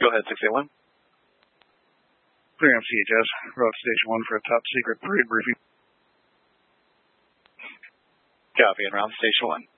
Go ahead, 681. Clear MCHS, route Station 1 for a top secret parade briefing. Copy, and round Station 1.